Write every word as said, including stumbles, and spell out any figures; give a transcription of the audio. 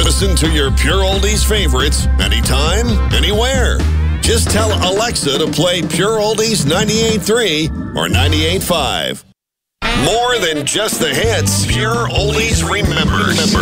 Listen to your Pure Oldies favorites anytime, anywhere. Just tell Alexa to play Pure Oldies ninety-eight point three or ninety-eight point five. More than just the hits, Pure Oldies remembers.